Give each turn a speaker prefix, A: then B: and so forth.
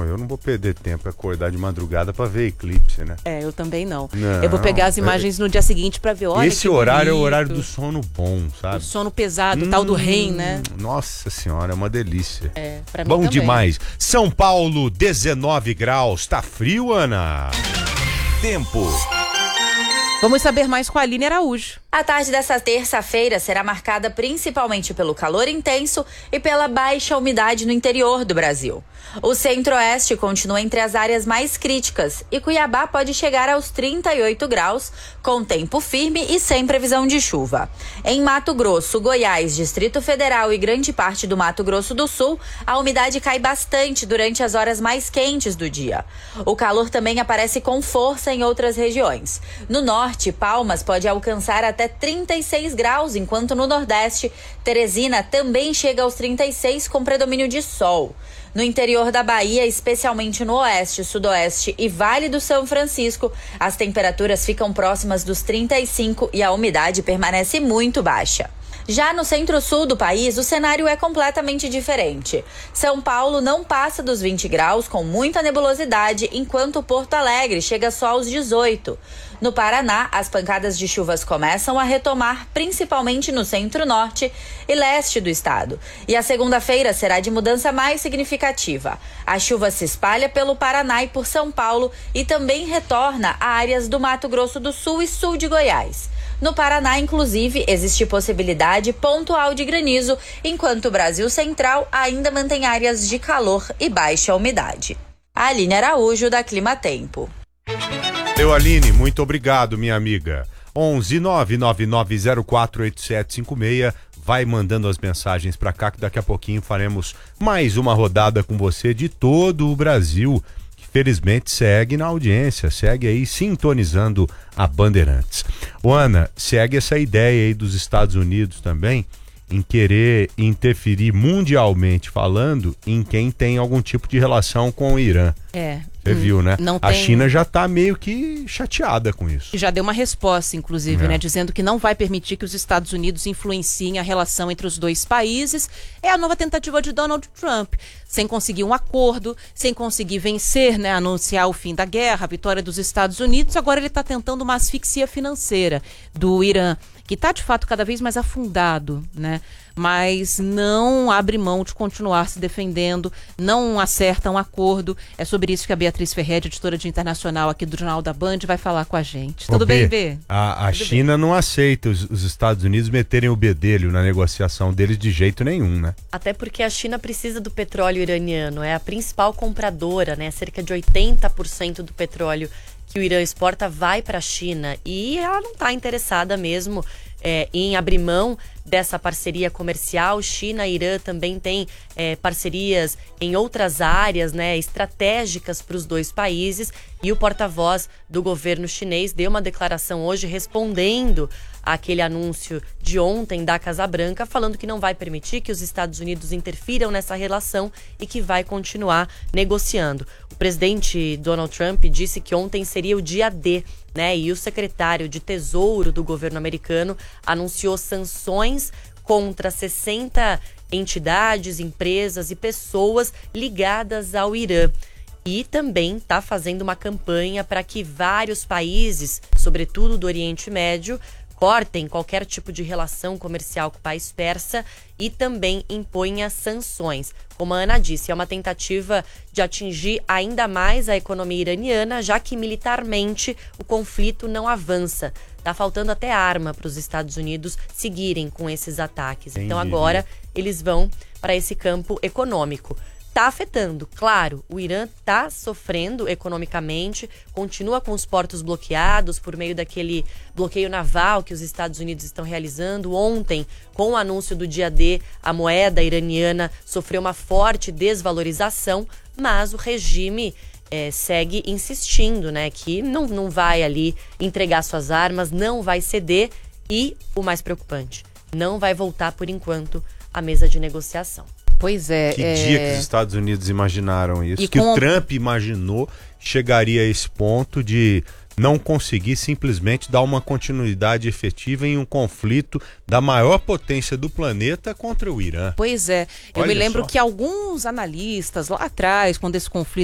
A: eu não vou perder tempo acordar de madrugada para ver eclipse, né?
B: Eu também não.
A: Não,
B: eu vou pegar as imagens no dia seguinte para ver, olha,
A: esse horário bonito. É o horário do sono bom, sabe?
B: O sono pesado, tal do REM, né?
A: Nossa senhora, é uma delícia.
B: Pra mim
A: bom
B: também.
A: Demais. São Paulo, 19 graus. Tá frio, Ana?
C: Tempo.
B: Vamos saber mais com a Aline Araújo.
D: A tarde dessa terça-feira será marcada principalmente pelo calor intenso e pela baixa umidade no interior do Brasil. O centro-oeste continua entre as áreas mais críticas e Cuiabá pode chegar aos 38 graus, com tempo firme e sem previsão de chuva. Em Mato Grosso, Goiás, Distrito Federal e grande parte do Mato Grosso do Sul, a umidade cai bastante durante as horas mais quentes do dia. O calor também aparece com força em outras regiões. No norte, Palmas pode alcançar até 36 graus, enquanto no nordeste, Teresina também chega aos 36 com predomínio de sol. No interior da Bahia, especialmente no oeste, sudoeste e Vale do São Francisco, as temperaturas ficam próximas dos 35 e a umidade permanece muito baixa. Já no centro-sul do país, o cenário é completamente diferente. São Paulo não passa dos 20 graus, com muita nebulosidade, enquanto Porto Alegre chega só aos 18. No Paraná, as pancadas de chuvas começam a retomar, principalmente no centro-norte e leste do estado. E a segunda-feira será de mudança mais significativa. A chuva se espalha pelo Paraná e por São Paulo e também retorna a áreas do Mato Grosso do Sul e sul de Goiás. No Paraná, inclusive, existe possibilidade pontual de granizo, enquanto o Brasil Central ainda mantém áreas de calor e baixa umidade. Aline Araújo, da Clima Tempo.
A: Aline, muito obrigado, minha amiga. 11-999048756. Vai mandando as mensagens para cá que daqui a pouquinho faremos mais uma rodada com você de todo o Brasil. Felizmente segue na audiência, segue aí sintonizando a Bandeirantes. Ana, segue essa ideia aí dos Estados Unidos também em querer interferir mundialmente falando em quem tem algum tipo de relação com o Irã. Você viu, né? A China já tá meio que chateada com isso.
B: Já deu uma resposta, inclusive, né? Dizendo que não vai permitir que os Estados Unidos influenciem a relação entre os dois países. É a nova tentativa de Donald Trump. Sem conseguir um acordo, sem conseguir vencer, né? Anunciar o fim da guerra, a vitória dos Estados Unidos. Agora ele está tentando uma asfixia financeira do Irã, que está, de fato, cada vez mais afundado, né? Mas não abre mão de continuar se defendendo, não acerta um acordo. É sobre isso que a Beatriz Ferretti, editora de internacional aqui do Jornal da Band, vai falar com a gente. Tudo bem, Bê?
A: A China não aceita os Estados Unidos meterem o bedelho na negociação deles de jeito nenhum, né?
E: Até porque a China precisa do petróleo iraniano, é a principal compradora, né? Cerca de 80% do petróleo que o Irã exporta vai para a China e ela não está interessada mesmo em abrir mão dessa parceria comercial. China e Irã também têm parcerias em outras áreas, né, estratégicas para os dois países, e o porta-voz do governo chinês deu uma declaração hoje respondendo àquele anúncio de ontem da Casa Branca, falando que não vai permitir que os Estados Unidos interfiram nessa relação e que vai continuar negociando. O presidente Donald Trump disse que ontem seria o dia D, né? E o secretário de Tesouro do governo americano anunciou sanções contra 60 entidades, empresas e pessoas ligadas ao Irã. E também está fazendo uma campanha para que vários países, sobretudo do Oriente Médio, cortem qualquer tipo de relação comercial com o país persa e também imponha sanções. Como a Ana disse, é uma tentativa de atingir ainda mais a economia iraniana, já que militarmente o conflito não avança. Está faltando até arma para os Estados Unidos seguirem com esses ataques.
A: Entendi.
E: Então agora eles vão para esse campo econômico. Está afetando, claro, o Irã está sofrendo economicamente, continua com os portos bloqueados por meio daquele bloqueio naval que os Estados Unidos estão realizando. Ontem, com o anúncio do dia D, a moeda iraniana sofreu uma forte desvalorização, mas o regime segue insistindo, né, que não vai ali entregar suas armas, não vai ceder e, o mais preocupante, não vai voltar por enquanto à mesa de negociação.
B: Pois é.
A: Que dia que os Estados Unidos imaginaram isso? E que o Trump imaginou chegaria a esse ponto de não conseguir simplesmente dar uma continuidade efetiva em um conflito da maior potência do planeta contra o Irã.
B: Pois é. Eu me lembro que alguns analistas lá atrás, quando esse conflito